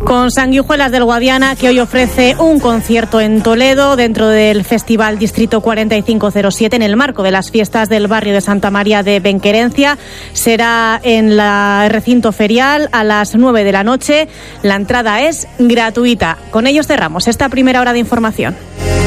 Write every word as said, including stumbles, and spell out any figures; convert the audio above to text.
Con Sanguijuelas del Guadiana, que hoy ofrece un concierto en Toledo dentro del Festival Distrito cuarenta y cinco cero siete en el marco de las fiestas del barrio de Santa María de Benquerencia. Será en el recinto ferial a las nueve de la noche. La entrada es gratuita. Con ellos cerramos esta primera hora de información.